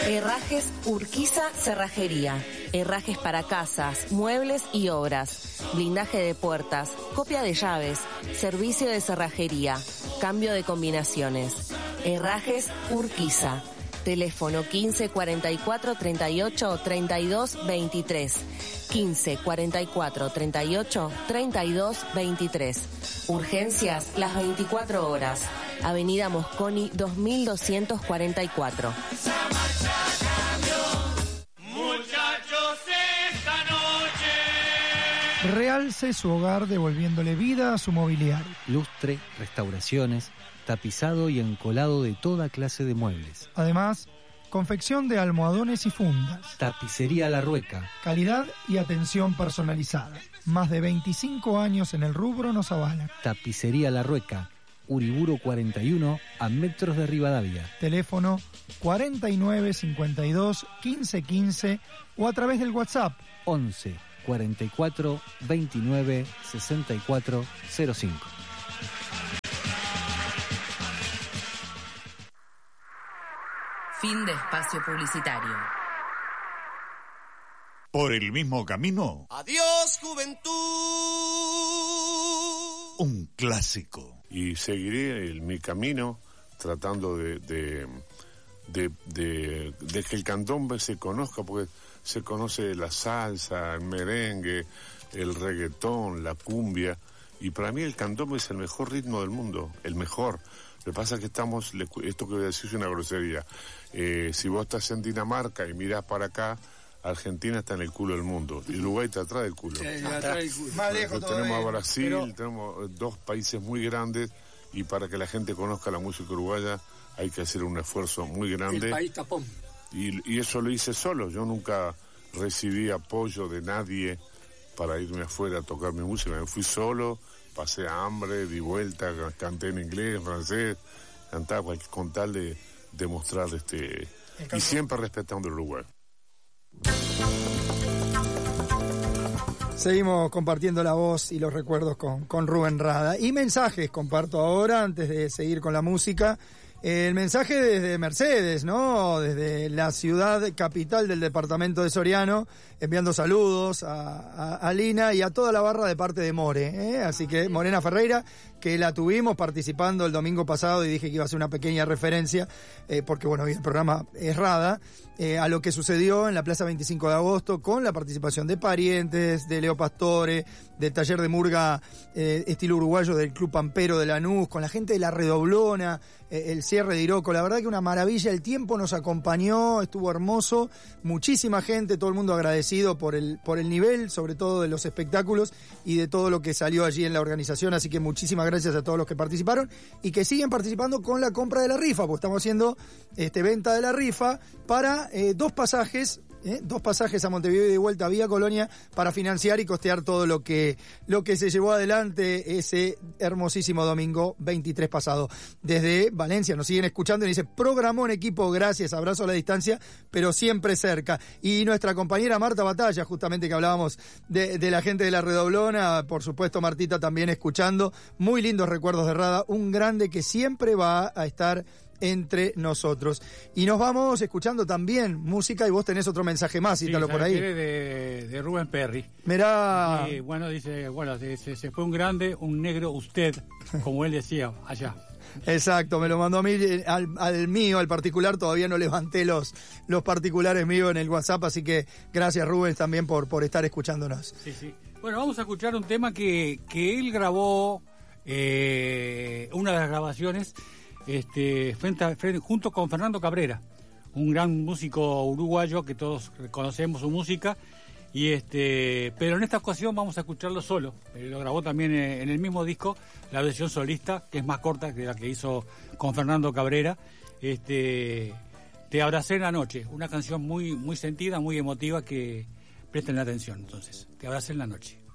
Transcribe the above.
Herrajes Urquiza Cerrajería. Herrajes para casas, muebles y obras. Blindaje de puertas, copia de llaves, servicio de cerrajería, cambio de combinaciones. Herrajes Urquiza. Teléfono 15 44 38 32 23. 15 44 38 32 23. Urgencias las 24 horas. Avenida Mosconi 2244. Realce su hogar devolviéndole vida a su mobiliario. Lustre, restauraciones, tapizado y encolado de toda clase de muebles. Además, confección de almohadones y fundas. Tapicería La Rueca. Calidad y atención personalizada. Más de 25 años en el rubro nos avalan. Tapicería La Rueca. Uriburu 41, a metros de Rivadavia. Teléfono 49 52 15 15 o a través del WhatsApp 11 44 29 64 05. Fin de espacio publicitario. Por el mismo camino. Adiós, juventud. Un clásico. Y seguiré mi camino tratando de que el candombe se conozca, porque se conoce la salsa, el merengue, el reggaetón, la cumbia, y para mí el candombe es el mejor ritmo del mundo, el mejor. Lo que pasa es que esto que voy a decir es una grosería. Si vos estás en Dinamarca y mirás para acá, Argentina está en el culo del mundo y Uruguay está atrás del culo. Más lejos todavía. Tenemos a Brasil, tenemos dos países muy grandes, y para que la gente conozca la música uruguaya hay que hacer un esfuerzo muy grande. El país tapón. Y eso lo hice solo. Yo nunca recibí apoyo de nadie para irme afuera a tocar mi música. Me fui solo, pasé hambre, di vuelta, canté en inglés, en francés, cantaba con tal de demostrar y siempre respetando el Uruguay. Seguimos compartiendo la voz y los recuerdos con Rubén Rada. Y mensajes comparto ahora, antes de seguir con la música. El mensaje desde Mercedes, ¿no? Desde la ciudad capital del departamento de Soriano, enviando saludos a Lina y a toda la barra de parte de More, ¿eh? Así que Morena Ferreira, que la tuvimos participando el domingo pasado y dije que iba a ser una pequeña referencia, porque bueno, el programa es Rada, a lo que sucedió en la Plaza 25 de Agosto con la participación de Parientes, de Leo Pastore, del taller de murga estilo uruguayo del Club Pampero de Lanús, con la gente de La Redoblona, el cierre de Iroco. La verdad que una maravilla, el tiempo nos acompañó, estuvo hermoso, muchísima gente, todo el mundo agradecido por el nivel, sobre todo de los espectáculos y de todo lo que salió allí en la organización, así que muchísimas gracias a todos los que participaron y que siguen participando con la compra de la rifa, porque estamos haciendo venta de la rifa para dos pasajes a Montevideo y de vuelta vía Colonia para financiar y costear todo lo que se llevó adelante ese hermosísimo domingo 23 pasado. Desde Valencia nos siguen escuchando y dice: programón equipo, gracias, abrazo a la distancia, pero siempre cerca. Y nuestra compañera Marta Batalla, justamente que hablábamos de la gente de La Redoblona, por supuesto Martita también escuchando, muy lindos recuerdos de Rada, un grande que siempre va a estar entre nosotros. Y nos vamos escuchando también música, y vos tenés otro mensaje más, cítalo por ahí. De Rubén Perry. Mirá. Y bueno, dice, se fue un grande, un negro usted, como él decía allá. Exacto, me lo mandó a mí, al mío, al particular, todavía no levanté los particulares míos en el WhatsApp, así que gracias Rubén también por estar escuchándonos. Sí. Bueno, vamos a escuchar un tema que él grabó, una de las grabaciones, junto con Fernando Cabrera, un gran músico uruguayo que todos conocemos su música, pero en esta ocasión vamos a escucharlo solo. Lo grabó también en el mismo disco, la versión solista, que es más corta que la que hizo con Fernando Cabrera. Te abracé en la noche, una canción muy, muy sentida, muy emotiva, que presten la atención. Entonces, Te abracé en la noche.